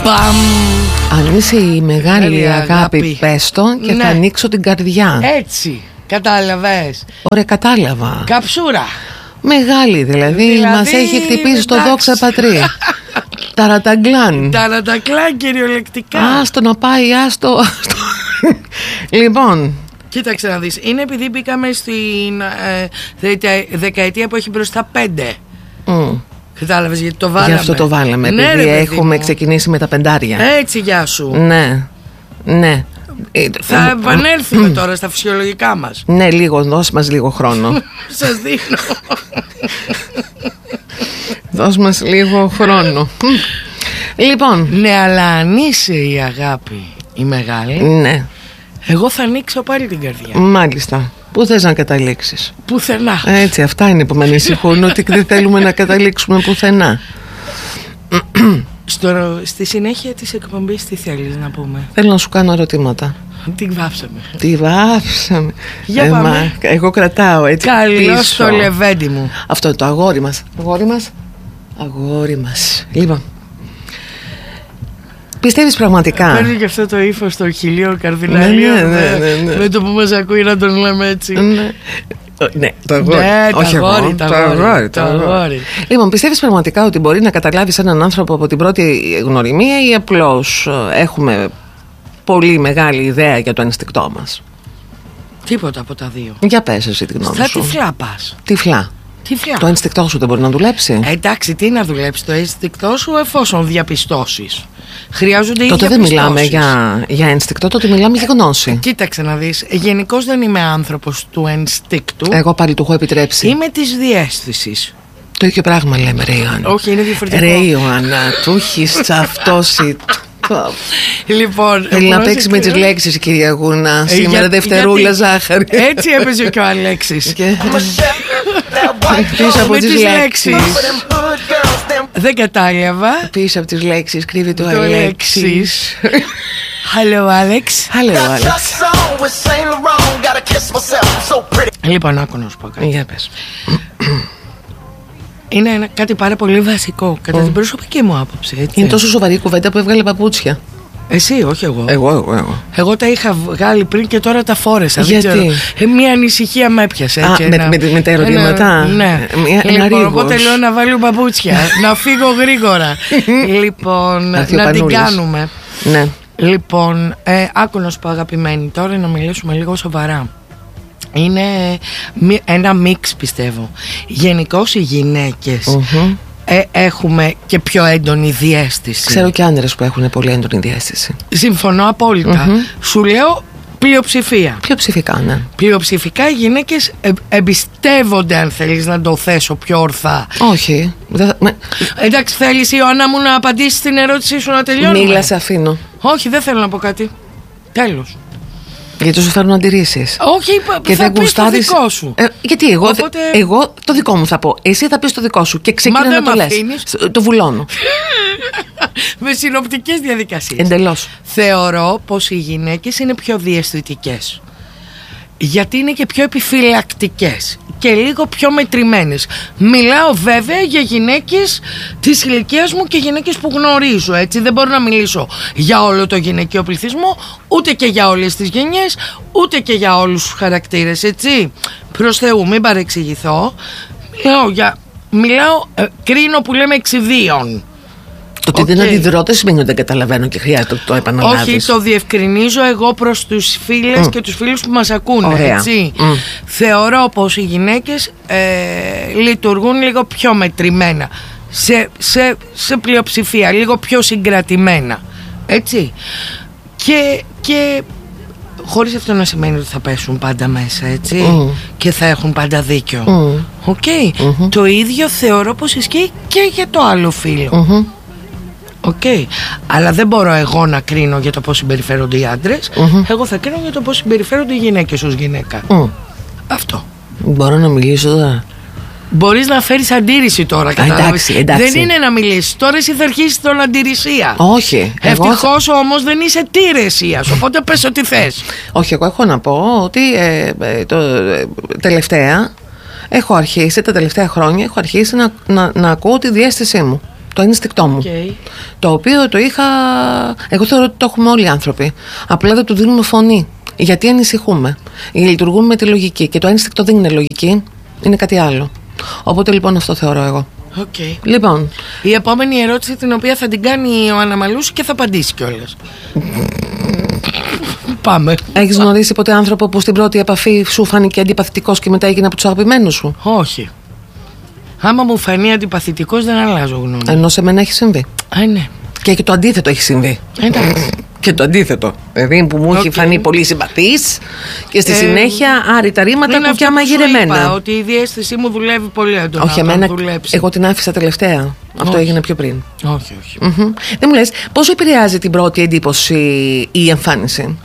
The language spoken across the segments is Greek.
Μπαμ. Αν είσαι η μεγάλη αγάπη, πες το και θα ανοίξω την καρδιά. Έτσι, κατάλαβες. Ωραία, κατάλαβα. Καψούρα. Μεγάλη δηλαδή μας έχει χτυπήσει στο δόξα πατρί. Ταραταγκλάν. Ταραταγκλάν κυριολεκτικά. Άστο να πάει, άστο. Λοιπόν, κοίταξε να δεις. Είναι επειδή μπήκαμε στην δεκαετία που έχει μπροστά 5. Κατάλαβες γιατί το βάλαμε. Γι' αυτό το βάλαμε, ναι, επειδή έχουμε ξεκινήσει με τα 5. Έτσι, γεια σου. Ναι, ναι. Θα επανέλθουμε τώρα στα φυσιολογικά μας. Ναι, λίγο, δώσ' μας λίγο χρόνο. Σας δίνω. Δώσ' μας λίγο χρόνο. Λοιπόν. Ναι, αλλά αν είσαι η αγάπη η μεγάλη, ναι, εγώ θα ανοίξω πάλι την καρδιά. Μάλιστα. Πού θες να καταλήξεις? Πουθενά. Έτσι, αυτά είναι που με ανησυχούν. Ότι δεν θέλουμε να καταλήξουμε πουθενά. Στη συνέχεια της εκπομπής τι θέλεις να πούμε? Θέλω να σου κάνω ερωτήματα. Τι βάψαμε. Για πάμε. Εγώ κρατάω έτσι. Καλώς το λεβέντι μου. Αυτό το αγόρι μας. Αγόρι μας. Λοιπόν, πιστεύεις πραγματικά? Παίρνει και αυτό το ύφος στο χιλίο καρδιναλίο. Ναι. Με το που μας ακούει να τον λέμε έτσι. Ναι, το αγόρι. Λοιπόν, πιστεύεις πραγματικά ότι μπορεί να καταλάβεις έναν άνθρωπο από την πρώτη γνωριμία, ή απλώς έχουμε πολύ μεγάλη ιδέα για το ενστικτό μας? Τίποτα από τα δύο. Για πες εσύ τη γνώμη σου. Στα τυφλά πας. Τυφλά. Το ενστικτό σου δεν μπορεί να δουλέψει? Εντάξει, τι να δουλέψει το ενστικτό σου, εφόσον διαπιστώσεις. Χρειάζονται οι τότε δεν μιλάμε για ενστικτό, τότε μιλάμε για γνώση. Κοίταξε να δεις. Γενικώς δεν είμαι άνθρωπος του ενστίκτου. Εγώ πάλι του έχω επιτρέψει. Είμαι της διαίσθησης. Το ίδιο πράγμα λέμε, ρε Ιωάννα. Όχι, είναι διαφορετικό. Ρε Ιωάννα, του έχεις τσαυτώσει. Λοιπόν, θέλει να παίξει με τις λέξεις, κυρία Γούνα. Σήμερα Δευτερούλα ζάχαρη. Έτσι έπαιζε και ο Αλέξης. Πίσω από τις λέξεις. Δεν κατάλαβα. Πίσω από τις λέξεις κρύβεται ο Αλέξης. Hello Alex. Λοιπόν, άκου να σου πω κάτι. Για πες. Είναι κάτι πάρα πολύ βασικό κατά την προσωπική μου άποψη, έτσι. Είναι τόσο σοβαρή κουβέντα που έβγαλε παπούτσια. Εσύ, όχι εγώ. Εγώ τα είχα βγάλει πριν και τώρα τα φόρεσα. Γιατί? Μια ανησυχία με έπιασε. Με τα ερωτήματα. Ναι. Λοιπόν, οπότε λέω να βάλω παπούτσια. Να φύγω γρήγορα. Λοιπόν, να την κάνουμε. Ναι. Λοιπόν, άκου να σου πω, αγαπημένη, τώρα να μιλήσουμε λίγο σοβαρά. Είναι ένα μίξ, πιστεύω. Γενικώς οι γυναίκες έχουμε και πιο έντονη διαίσθηση. Ξέρω και άνδρες που έχουν πολύ έντονη διαίσθηση. Συμφωνώ απόλυτα. Σου λέω πλειοψηφία. Πλειοψηφικά, ναι. Πλειοψηφικά οι γυναίκες εμπιστεύονται, αν θέλεις να το θέσω πιο ορθά. Όχι. Εντάξει, θέλεις, Ιωάννα μου, να απαντήσεις την ερώτησή σου, να τελειώνουμε? Μίλα, σε αφήνω. Όχι, δεν θέλω να πω κάτι. Τέλος. Γιατί σου φέρνουν αντιρρήσεις. Όχι, θα πεις το δικό σου. Γιατί εγώ το δικό μου θα πω. Εσύ θα πεις το δικό σου και ξεκινά να το λες. Το βουλώνω. Με συνοπτικές διαδικασίες. Εντελώς. Θεωρώ πως οι γυναίκες είναι πιο διαισθητικές. Γιατί είναι και πιο επιφυλακτικές και λίγο πιο μετρημένες. Μιλάω βέβαια για γυναίκες της ηλικίας μου και γυναίκες που γνωρίζω, έτσι. Δεν μπορώ να μιλήσω για όλο το γυναικείο πληθυσμό, ούτε και για όλες τις γενιές, ούτε και για όλους τους χαρακτήρες, έτσι. Προς Θεού, μην παρεξηγηθώ. Μιλάω, κρίνω που λέμε εξιδίων. Το ότι δεν αντιδρώ δεν σημαίνει ότι δεν καταλαβαίνω και χρειάζεται το επαναλάβεις. Όχι, το διευκρινίζω εγώ προς τους φίλες και τους φίλους που μας ακούνε. Ωραία. Έτσι. Θεωρώ πως οι γυναίκες λειτουργούν λίγο πιο μετρημένα, σε πλειοψηφία, λίγο πιο συγκρατημένα. Έτσι. Και χωρίς αυτό να σημαίνει ότι θα πέσουν πάντα μέσα, έτσι. Και θα έχουν πάντα δίκιο. Το ίδιο θεωρώ πως ισχύει και για το άλλο φίλο. Αλλά δεν μπορώ εγώ να κρίνω για το πώς συμπεριφέρονται οι άντρες. Εγώ θα κρίνω για το πώς συμπεριφέρονται οι γυναίκες ως γυναίκα. Αυτό. Μπορώ να μιλήσω τώρα? Μπορείς να φέρεις αντίρρηση τώρα, κατάλαβες. Εντάξει. Δεν είναι να μιλήσεις. Τώρα εσύ θα αρχίσεις τον αντιρρησία. Όχι. Ευτυχώς όμως δεν είσαι τήρεσίας. Οπότε πες ό,τι θες. Όχι, εγώ έχω να πω ότι τελευταία έχω αρχίσει, τα τελευταία χρόνια έχω αρχίσει να ακούω τη διαίσθησή μου. Το ένστικτό μου. Το οποίο το είχα. Εγώ θεωρώ ότι το έχουμε όλοι οι άνθρωποι. Απλά δεν του δίνουμε φωνή. Γιατί ανησυχούμε. Λειτουργούμε με τη λογική. Και το ένστικτο δεν είναι λογική, είναι κάτι άλλο. Οπότε λοιπόν αυτό θεωρώ εγώ. Okay. Λοιπόν, η επόμενη ερώτηση, την οποία θα την κάνει ο Αναμαλούς και θα απαντήσει κιόλας. Πάμε. Έχεις γνωρίσει ποτέ άνθρωπο που στην πρώτη επαφή σου φάνηκε αντιπαθητικός και μετά έγινε από τους αγαπημένους σου? Όχι. Άμα μου φανεί αντιπαθητικός δεν αλλάζω γνώμη. Ενώ σε μένα έχει συμβεί. Ναι. Και το αντίθετο έχει συμβεί. Εντάξει. Και το αντίθετο. Δηλαδή που μου έχει φανεί πολύ συμπαθής και στη συνέχεια άρρητα ρήματα κουκιά μαγειρεμένα. Είπα ότι η διαίσθησή μου δουλεύει πολύ έντονα. Όχι, εμένα. Εγώ την άφησα τελευταία. Αυτό έγινε πιο πριν. Όχι. Δεν μου λες, πόσο επηρεάζει την πρώτη εντύπωση η εμφάνιση?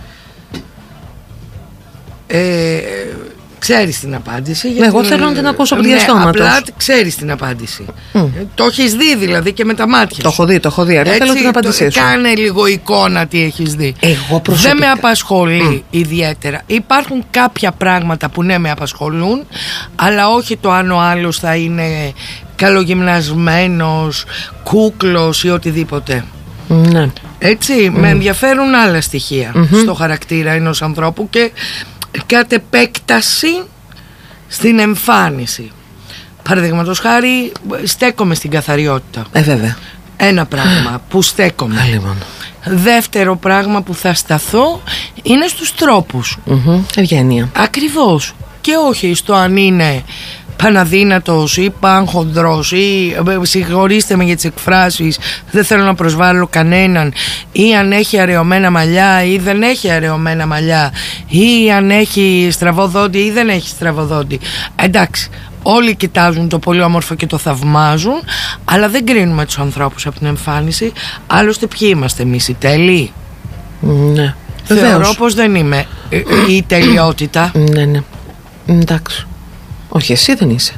Ξέρεις την απάντηση. Εγώ θέλω να την ακούσω από διαστόματος. Απλά ξέρεις την απάντηση. Το έχεις δει δηλαδή και με τα μάτια. Το έχω δει. Αλλά θέλω την απάντησή σου. Κάνε λίγο εικόνα τι έχεις δει. Εγώ προσωπικά δεν με απασχολεί ιδιαίτερα. Υπάρχουν κάποια πράγματα που ναι με απασχολούν, αλλά όχι το αν ο άλλος θα είναι καλογυμνασμένος, κούκλος ή οτιδήποτε. Ναι. Έτσι, με ενδιαφέρουν άλλα στοιχεία στο χαρακτήρα ενός ανθρώπου και κατ' επέκταση στην εμφάνιση. Παραδείγματος χάρη, στέκομαι στην καθαριότητα. Βέβαια. Ένα πράγμα που στέκομαι. Λοιπόν. Δεύτερο πράγμα που θα σταθώ είναι στους τρόπους. Ευγένεια. Ακριβώς. Και όχι στο αν είναι παναδύνατος ή πανχονδρός ή συγχωρήστε με για τις εκφράσεις, δεν θέλω να προσβάλλω κανέναν, ή αν έχει αραιωμένα μαλλιά ή δεν έχει αραιωμένα μαλλιά, ή αν έχει στραβό δόντι ή δεν έχει στραβό δόντι. Εντάξει, όλοι κοιτάζουν το πολύ όμορφο και το θαυμάζουν, αλλά δεν κρίνουμε τους ανθρώπους από την εμφάνιση. Άλλωστε ποιοι είμαστε εμείς, οι τέλειοι? Ναι. Θεωρώ πως δεν είμαι η τελειότητα. Ναι. Εντάξει. Όχι, εσύ δεν είσαι.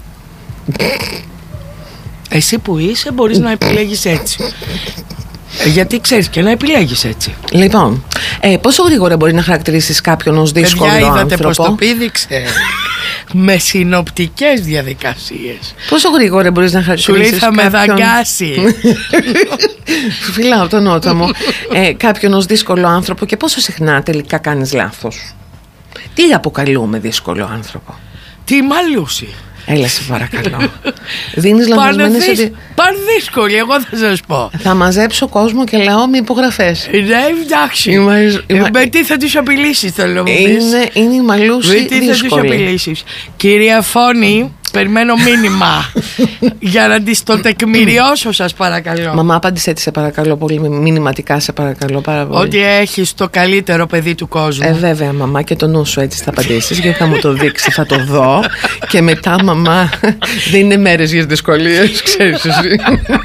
Εσύ που είσαι μπορείς να επιλέγεις έτσι. Γιατί ξέρεις και να επιλέγεις έτσι. Λοιπόν, πόσο γρήγορα μπορεί να χαρακτηρίσεις κάποιον ως δύσκολο άνθρωπο? Είδατε πως το πήδηξε. Με συνοπτικές διαδικασίες. Πόσο γρήγορα μπορείς να χαρακτηρίσεις κάποιον? Σου λέει θα με δαγκάσει. Φυλάω τον νότα μου. Κάποιον ως δύσκολο άνθρωπο και πόσο συχνά τελικά κάνεις λάθος? Τι αποκαλούμε δύσκολο άνθρωπο? Τι μαλούση. Έλα σε παρακαλώ. Δίνεις λανθασμένες δύσκολη, εγώ θα σας πω. Θα μαζέψω κόσμο και λαό με υπογραφές. Ναι, εντάξει. Με τι θα τους απειλήσεις, θέλω να μου πεις? Είναι η μαλούση δύσκολη. Με τι θα τους απειλήσεις? Κυρία Φώνη, περιμένω μήνυμα για να της το τεκμηριώσω, σας παρακαλώ. Μαμά, απάντησε έτσι σε παρακαλώ πολύ, μηνυματικά σε παρακαλώ πάρα πολύ. Ότι έχεις το καλύτερο παιδί του κόσμου. Βέβαια μαμά, και το νου σου έτσι θα απαντήσεις, γιατί θα μου το δείξει, θα το δω. Και μετά μαμά, δεν είναι μέρες για δυσκολίες, ξέρεις εσύ.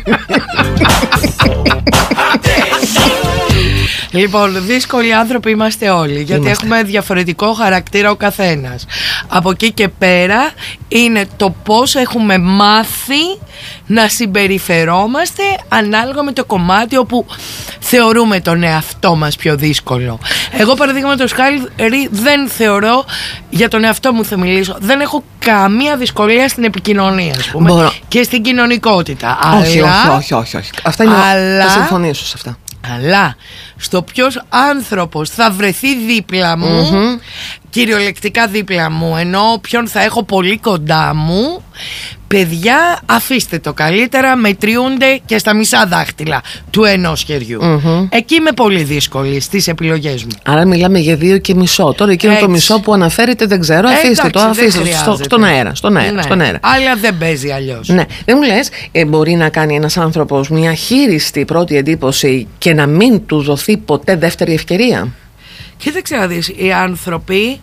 Λοιπόν, δύσκολοι άνθρωποι είμαστε όλοι, γιατί έχουμε διαφορετικό χαρακτήρα ο καθένας. Από εκεί και πέρα είναι το πώς έχουμε μάθει να συμπεριφερόμαστε ανάλογα με το κομμάτι όπου θεωρούμε τον εαυτό μας πιο δύσκολο. Εγώ παραδείγματος χάρη δεν θεωρώ, για τον εαυτό μου θα μιλήσω, δεν έχω καμία δυσκολία στην επικοινωνία, ας πούμε, και στην κοινωνικότητα. Όχι. Αυτά είναι, θα συμφωνήσω σε αυτά. Αλλά στο ποιος άνθρωπος θα βρεθεί δίπλα μου, κυριολεκτικά δίπλα μου, ενώ ποιον θα έχω πολύ κοντά μου, παιδιά, αφήστε το, καλύτερα μετριούνται και στα μισά δάχτυλα του ενός χεριού. Εκεί είμαι πολύ δύσκολη στις επιλογές μου. Άρα μιλάμε για 2,5. Τώρα εκείνο το μισό που αναφέρετε δεν ξέρω. Αφήστε το στον αέρα. Αλλά δεν παίζει αλλιώς. Ναι. Δεν μου λες, μπορεί να κάνει ένας άνθρωπος μια χείριστη πρώτη εντύπωση και να μην του δοθεί ποτέ δεύτερη ευκαιρία? Κοίταξε να δεις, οι άνθρωποι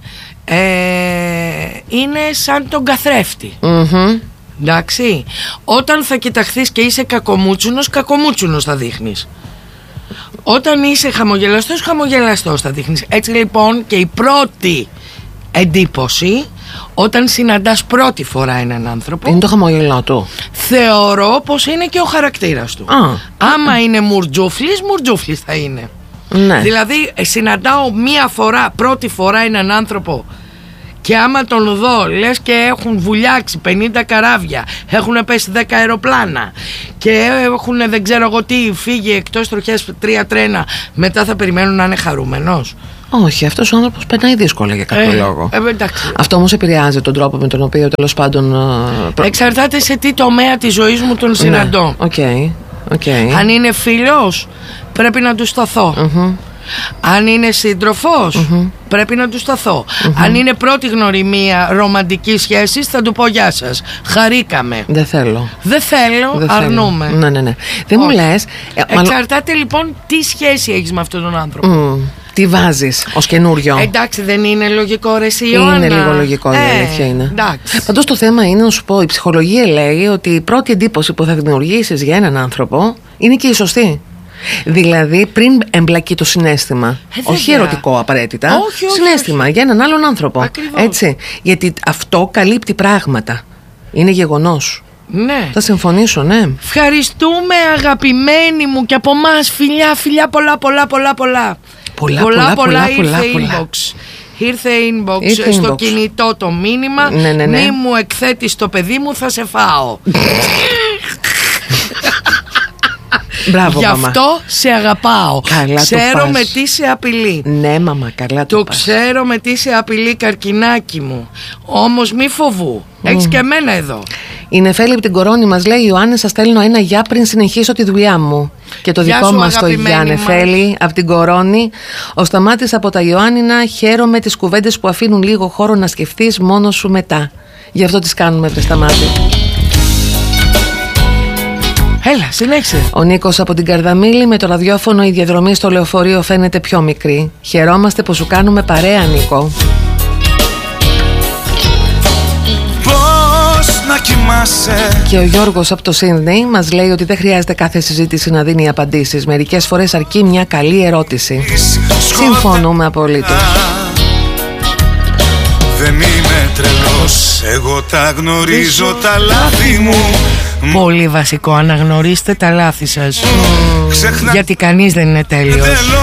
είναι σαν τον καθρέφτη. Εντάξει, όταν θα κοιταχθείς και είσαι κακομούτσουνος θα δείχνεις. Όταν είσαι χαμογελαστός θα δείχνεις. Έτσι λοιπόν και η πρώτη εντύπωση, όταν συναντάς πρώτη φορά έναν άνθρωπο, είναι το χαμογελό του. Θεωρώ πως είναι και ο χαρακτήρας του. Άμα είναι μουρτζούφλης θα είναι. Ναι. Δηλαδή συναντάω πρώτη φορά έναν άνθρωπο Και άμα τον δω, λες και έχουν βουλιάξει 50 καράβια, έχουν πέσει 10 αεροπλάνα και έχουν δεν ξέρω εγώ τι φύγει εκτός τροχιάς 3 τρένα, μετά θα περιμένουν να είναι χαρούμενος? Όχι, αυτός ο άνθρωπος περνάει δύσκολα για κάποιο λόγο. Αυτό όμως επηρεάζει τον τρόπο με τον οποίο τέλος πάντων. Εξαρτάται σε τι τομέα της ζωής μου τον συναντώ. Αν είναι φίλος, πρέπει να του σταθώ. Αν είναι σύντροφος, πρέπει να του σταθώ. Αν είναι πρώτη γνωριμία ρομαντική σχέση, θα του πω γεια σας, χαρήκαμε. Δεν θέλω. Δεν θέλω, αρνούμε. Ναι. Δεν μου λες. Εξαρτάται λοιπόν τι σχέση έχεις με αυτόν τον άνθρωπο. Τι βάζεις ως καινούριο? Εντάξει, δεν είναι λογικό ρε εσύ, Ιωάννα? Είναι λίγο λογικό, η αλήθεια είναι. Πάντως το θέμα είναι, να σου πω, η ψυχολογία λέει ότι η πρώτη εντύπωση που θα δημιουργήσεις για έναν άνθρωπο είναι και η σωστή. Δηλαδή πριν εμπλακεί το συναίσθημα. Όχι ερωτικό απαραίτητα. Όχι, συναίσθημα για έναν άλλον άνθρωπο. Ακριβώς. Έτσι. Γιατί αυτό καλύπτει πράγματα. Είναι γεγονός. Ναι. Θα συμφωνήσω, ναι. Ευχαριστούμε αγαπημένοι μου, και από εμάς φιλιά πολλά. Πολλά ήρθε inbox. Ήρθε inbox στο κινητό το μήνυμα. Ναι. Μη μου εκθέτεις το παιδί μου, θα σε φάω. Μπράβο, γι' μαμά. αυτό σε αγαπάω. Καλά, ξέρω με τι σε απειλεί. Ναι, μαμά, καλά το ξέρω με τι σε απειλεί, καρκινάκι μου. Όμως μη φοβού. Έχεις και εμένα εδώ. Η Νεφέλη από την Κορώνη μας λέει: Ιωάννη, σας στέλνω ένα γεια πριν συνεχίσω τη δουλειά μου. Και το δικό μας το γεια, Νεφέλη από την Κορώνη. Ο Σταμάτης από τα Ιωάννινα: χαίρομαι τις κουβέντες που αφήνουν λίγο χώρο να σκεφτείς μόνος σου μετά. Γι' αυτό τις κάνουμε, βρε Σταμάτη. Έλα, συνέχισε. Ο Νίκος από την Καρδαμήλη: με το ραδιόφωνο η διαδρομή στο λεωφορείο φαίνεται πιο μικρή. Χαιρόμαστε που σου κάνουμε παρέα, Νίκο. Να κοιμάσαι. Και ο Γιώργος από το Σίδνεϊ μας λέει ότι δεν χρειάζεται κάθε συζήτηση να δίνει απαντήσεις. Μερικές φορές αρκεί μια καλή ερώτηση. Συμφωνούμε απολύτως. Δεν είμαι τρελός, εγώ τα γνωρίζω τα λάθη μου. Πολύ βασικό, αναγνωρίστε τα λάθη σας. Γιατί κανείς δεν είναι τέλειος.